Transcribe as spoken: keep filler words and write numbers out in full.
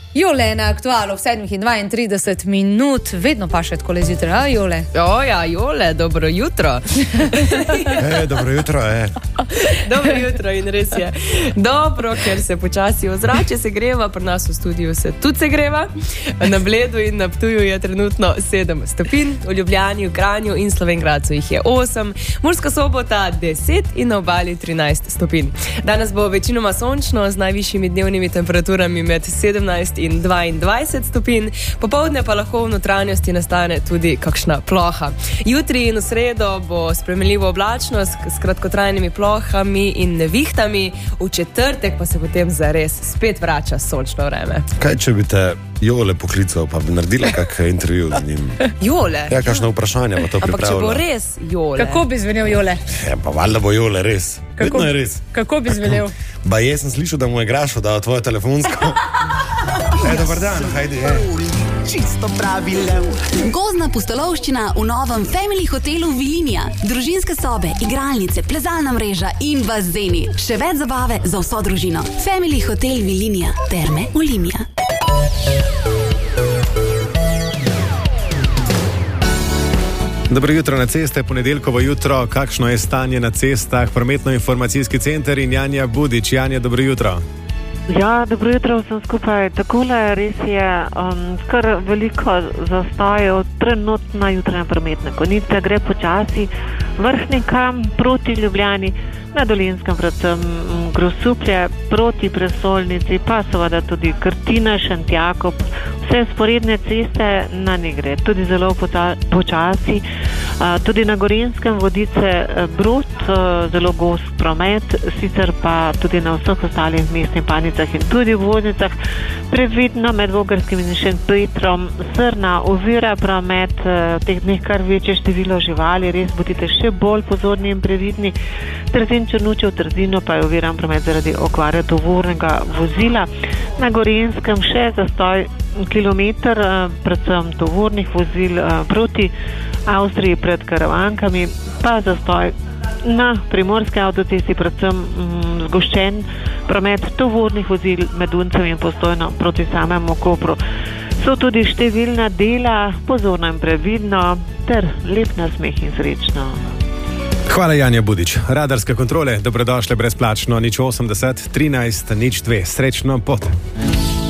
Jole na aktualu v sedmih in dvaintrideset minut, vedno pa še tako zjutraj, a Jole? O ja, Jole, dobro jutro. E, dobro jutro, e. Dobro jutro in res je. Dobro, ker se počasi ozračje se greva, pri nas v studiu se tudi se greva. Na Bledu in na Ptuju je trenutno sedem stopinj, v Ljubljani, v Kranju in Slovenj Gradcu jih je osem, Murska Sobota deset in na obali trinajst stopinj. Danes bo večinoma sončno z najvišjimi dnevnimi temperaturami med sedemnajst in dvaindvajset stopinj, popoldne pa lahko v notranjosti nastane tudi kakšna ploha. Jutri in v sredo bo spremenljivo oblačno s, s kratkotrajnimi plohami in nevihtami, v četrtek pa se potem zares spet vrača sončno vreme. Kaj, če bi te Jole poklical, pa bi naredila kak intervju z njim? Jole? Ja, kakšno vprašanje bo to pripravila. Ampak če bo res Jole? Kako bi zvenel Jole? Ja, pa valjda bo Jole res. Kako, Vedno je res. Kako bi zvenel? Ba, jaz sem slišal, da mu je Grašo dal tvoje telefonsko. E, dobar dan, hajdi, e. Čisto pravi lev. Gozdna pustolovščina v novem Family hotelu Vilinija. Družinske sobe, igralnice, plezalna mreža in bazeni. Še več zabave za vso družino. Family hotel Vilinija. Terme Olimija. Dobro jutro na ceste, ponedeljkovo jutro. Kakšno je stanje na cestah? Prometno-informacijski center in Janja Budič. Janja, dobro jutro. Ja, dobro jutro vsem skupaj. Takole res je um, kar veliko zastojev trenutno na jutranje prometne konice. Gre počasi Vrhnikam proti Ljubljani, na Dolenjskem predvsem Grosuplje, proti prestolnici, pa seveda tudi Krtina, Šentjakob. Vse sporedne ceste na njih gre tudi zelo počasi. Uh, tudi na Gorenjskem Vodice Brod, uh, zelo gost promet, sicer pa tudi na vseh ostalih mestnih panicah in tudi v voznicah. Previdno med Vogrskim in Šentpetrom, Srna ovira promet, uh, v teh dneh kar večje število živali, res bodite še bolj pozorni in previdni. Trzin Črnučev, Trzino pa je oviran promet zaradi okvare tovornega vozila. Na Gorenjskem še zastoj kilometer, predvsem tovornih vozil proti Avstriji pred Karavankami, pa zastoj na primorske avtocesti, predvsem zgoščen promet tovornih vozil med Duncem in Postojno proti samemu Kopru. So tudi številna dela, pozorno in previdno, ter lep nasmeh in srečno. Hvala, Janja Budič. Radarske kontrole, dobrodošle brezplačno, nič osemdeset, trinajst, nič dve. Srečno pot.